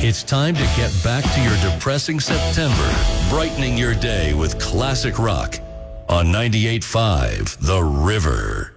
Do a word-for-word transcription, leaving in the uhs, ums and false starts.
It's time to get back to your depressing September, brightening your day with classic rock on ninety-eight point five The River.